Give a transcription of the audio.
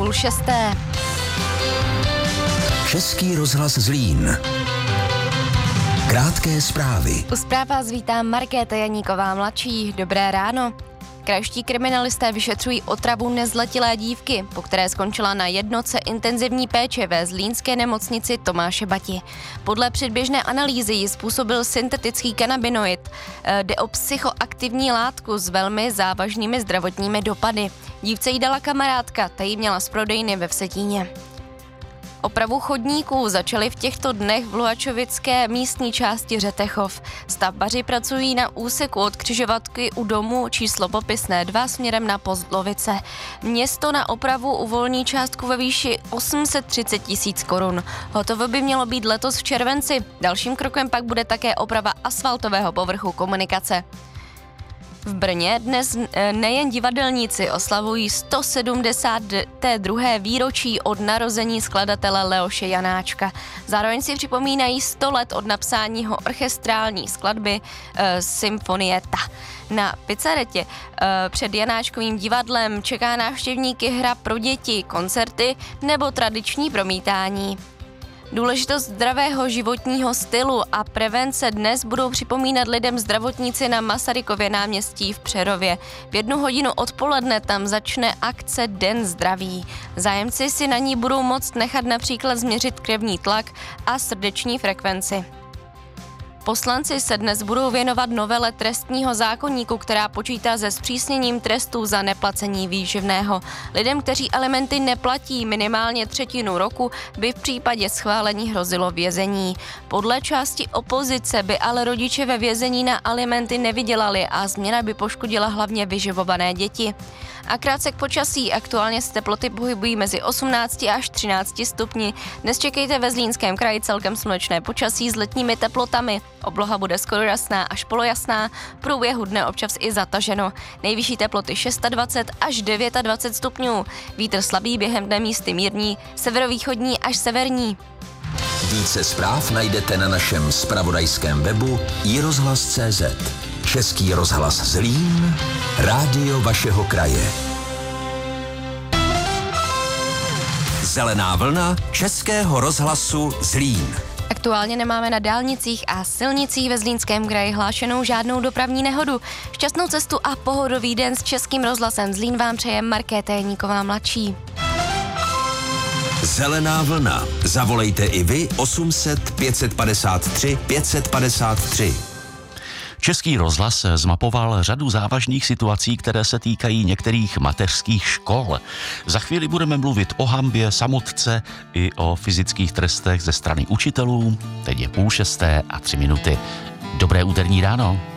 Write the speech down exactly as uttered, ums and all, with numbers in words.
půl šesté. Český rozhlas Zlín. Krátké zprávy. U zpráv vás vítá Markéta Janíková mladší. Dobré ráno. Krajští kriminalisté vyšetřují otravu nezletilé dívky, po které skončila na jednotce intenzivní péče ve zlínské nemocnici Tomáše Bati. Podle předběžné analýzy ji způsobil syntetický kanabinoid. Jde o psychoaktivní látku s velmi závažnými zdravotními dopady. Dívce jí dala kamarádka, ta ji měla z prodejny ve Vsetíně. Opravu chodníků začaly v těchto dnech v Luhačovické místní části Řetechov. Stavbaři pracují na úseku od křižovatky u domu číslo popisné dva směrem na Pozlovice. Město na opravu uvolní částku ve výši osm set třicet tisíc korun. Hotovo by mělo být letos v červenci. Dalším krokem pak bude také oprava asfaltového povrchu komunikace. V Brně dnes nejen divadelníci oslavují sto sedmdesáté druhé výročí od narození skladatele Leoše Janáčka. Zároveň si připomínají sto let od napsání orchestrální skladby e, Symfonieta. Na Pizzaretě e, před Janáčkovým divadlem čeká návštěvníky hra pro děti, koncerty nebo tradiční promítání. Důležitost zdravého životního stylu a prevence dnes budou připomínat lidem zdravotníci na Masarykově náměstí v Přerově. V jednu hodinu odpoledne tam začne akce Den zdraví. Zájemci si na ní budou moct nechat například změřit krevní tlak a srdeční frekvenci. Poslanci se dnes budou věnovat novele trestního zákoníku, která počítá se zpřísněním trestů za neplacení výživného. Lidem, kteří alimenty neplatí minimálně třetinu roku, by v případě schválení hrozilo vězení. Podle části opozice by ale rodiče ve vězení na alimenty nevydělali a změna by poškodila hlavně vyživované děti. A krátce k počasí. Aktuálně se teploty pohybují mezi osmnácti až třinácti stupni. Dnes čekejte ve Zlínském kraji celkem slunečné počasí s letními teplotami. Obloha bude skoro jasná až polojasná, v průběhu dne občas i zataženo. Nejvyšší teploty dvacet šest až dvacet devět stupňů. Vítr slabý, během dne místy mírný, severovýchodní až severní. Více zpráv najdete na našem zpravodajském webu i rozhlas tečka cé zet. Český rozhlas Zlín, rádio vašeho kraje. Zelená vlna Českého rozhlasu Zlín. Aktuálně nemáme na dálnicích a silnicích ve Zlínském kraji hlášenou žádnou dopravní nehodu. Šťastnou cestu a pohodový den s Českým rozhlasem Zlín vám přeje Markéta Janíková mladší. Zelená vlna. Zavolejte i vy osm set pět set padesát tři pět set padesát tři. Český rozhlas zmapoval řadu závažných situací, které se týkají některých mateřských škol. Za chvíli budeme mluvit o hanbě, samotce i o fyzických trestech ze strany učitelů. Teď je půl šesté a tři minuty. Dobré úterní ráno.